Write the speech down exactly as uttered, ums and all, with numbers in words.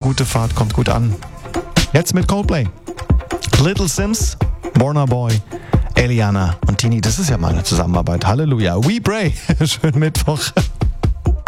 gute Fahrt, kommt gut an. Jetzt mit Coldplay. Little Sims, Burna Boy, Eliana und Tini. Das ist ja mal eine Zusammenarbeit. Halleluja. We pray. Schönen Mittwoch.